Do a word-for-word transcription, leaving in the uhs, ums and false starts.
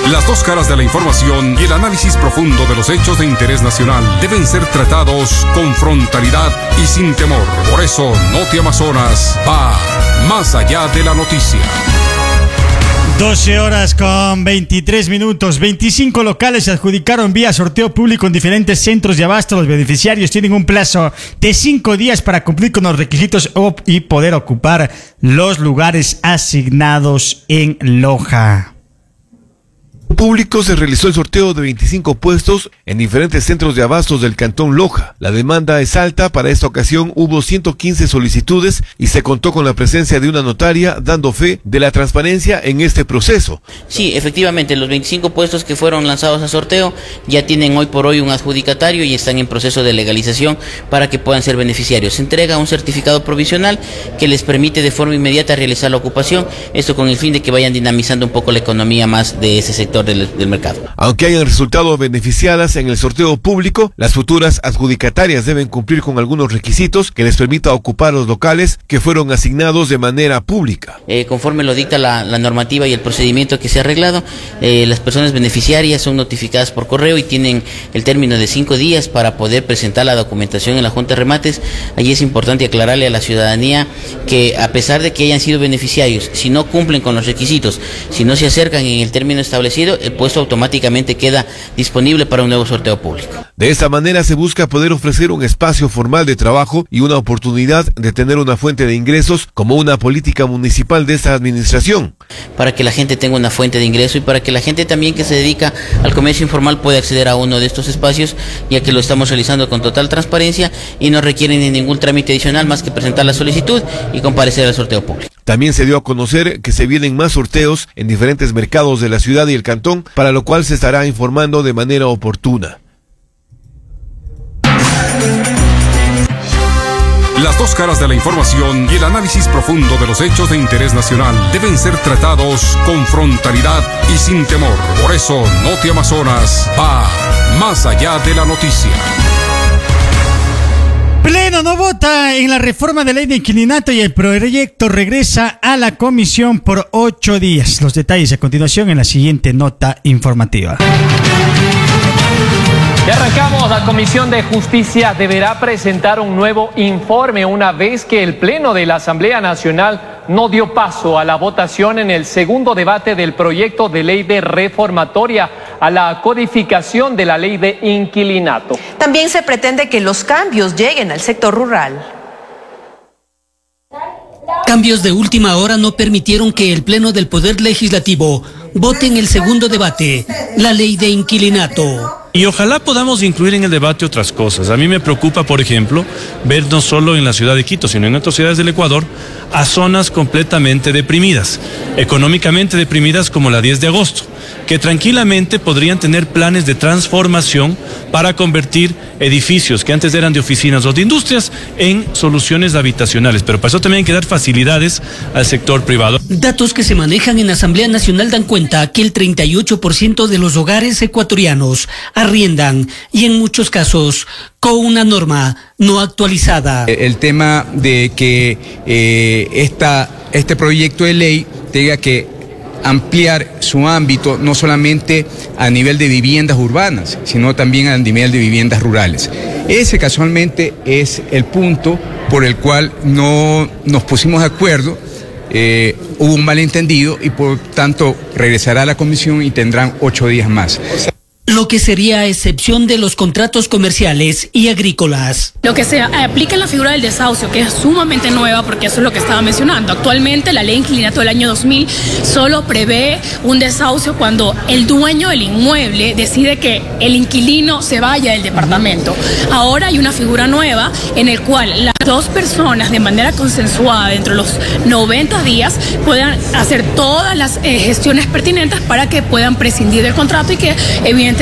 Las dos caras de la información y el análisis profundo de los hechos de interés nacional deben ser tratados con frontalidad y sin temor. Por eso, Noti Amazonas va más allá de la noticia. doce horas con veintitrés minutos. veinticinco locales se adjudicaron vía sorteo público en diferentes centros de abasto. Los beneficiarios tienen un plazo de cinco días para cumplir con los requisitos y poder ocupar los lugares asignados en Loja. Público se realizó el sorteo de veinticinco puestos en diferentes centros de abastos del Cantón Loja. La demanda es alta. Para esta ocasión hubo ciento quince solicitudes y se contó con la presencia de una notaria dando fe de la transparencia en este proceso. Sí, efectivamente, los veinticinco puestos que fueron lanzados a sorteo ya tienen hoy por hoy un adjudicatario y están en proceso de legalización para que puedan ser beneficiarios. Se entrega un certificado provisional que les permite de forma inmediata realizar la ocupación, esto con el fin de que vayan dinamizando un poco la economía más de ese sector Del, del mercado. Aunque hayan resultado beneficiadas en el sorteo público, las futuras adjudicatarias deben cumplir con algunos requisitos que les permita ocupar los locales que fueron asignados de manera pública. Eh, conforme lo dicta la, la normativa y el procedimiento que se ha arreglado, eh, las personas beneficiarias son notificadas por correo y tienen el término de cinco días para poder presentar la documentación en la Junta de Remates. Allí es importante aclararle a la ciudadanía que a pesar de que hayan sido beneficiarios, si no cumplen con los requisitos, si no se acercan en el término establecido, el puesto automáticamente queda disponible para un nuevo sorteo público. De esta manera se busca poder ofrecer un espacio formal de trabajo y una oportunidad de tener una fuente de ingresos como una política municipal de esta administración. Para que la gente tenga una fuente de ingreso y para que la gente también que se dedica al comercio informal pueda acceder a uno de estos espacios, ya que lo estamos realizando con total transparencia y no requieren de ningún trámite adicional más que presentar la solicitud y comparecer al sorteo público. También se dio a conocer que se vienen más sorteos en diferentes mercados de la ciudad y el cantón, para lo cual se estará informando de manera oportuna. Las dos caras de la información y el análisis profundo de los hechos de interés nacional deben ser tratados con frontalidad y sin temor. Por eso, Noti Amazonas va más allá de la noticia. Pleno no vota en la reforma de ley de inquilinato y el proyecto regresa a la comisión por ocho días. Los detalles a continuación en la siguiente nota informativa. Y arrancamos. La Comisión de Justicia deberá presentar un nuevo informe una vez que el Pleno de la Asamblea Nacional no dio paso a la votación en el segundo debate del proyecto de ley de reformatoria a la codificación de la ley de inquilinato. También se pretende que los cambios lleguen al sector rural. Cambios de última hora no permitieron que el Pleno del Poder Legislativo vote en el segundo debate la ley de inquilinato. Y ojalá podamos incluir en el debate otras cosas. A mí me preocupa, por ejemplo, ver no solo en la ciudad de Quito, sino en otras ciudades del Ecuador, a zonas completamente deprimidas, económicamente deprimidas como la diez de agosto, que tranquilamente podrían tener planes de transformación para convertir edificios que antes eran de oficinas o de industrias en soluciones habitacionales. Pero para eso también hay que dar facilidades al sector privado. Datos que se manejan en la Asamblea Nacional dan cuenta que el treinta y ocho por ciento de los hogares ecuatorianos arriendan y en muchos casos con una norma no actualizada. El tema de que eh, esta, este proyecto de ley tenga que ampliar su ámbito no solamente a nivel de viviendas urbanas, sino también a nivel de viviendas rurales. Ese casualmente es el punto por el cual no nos pusimos de acuerdo. Eh, hubo un malentendido y por tanto regresará a la comisión y tendrán ocho días más. Lo que sería a excepción de los contratos comerciales y agrícolas. Lo que se aplica en la figura del desahucio, que es sumamente nueva, porque eso es lo que estaba mencionando. Actualmente la ley de inquilinato del año dos mil solo prevé un desahucio cuando el dueño del inmueble decide que el inquilino se vaya del departamento. Ahora hay una figura nueva en el cual las dos personas de manera consensuada dentro de los noventa días puedan hacer todas las eh, gestiones pertinentes para que puedan prescindir del contrato y que evidentemente